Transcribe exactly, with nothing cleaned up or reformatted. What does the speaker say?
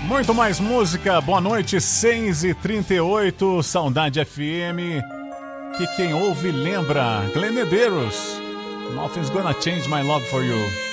Muito mais música, boa noite, seis e trinta e oito, Saudade F M, que quem ouve lembra, Glenn Medeiros, Nothing's Gonna Change My Love For You.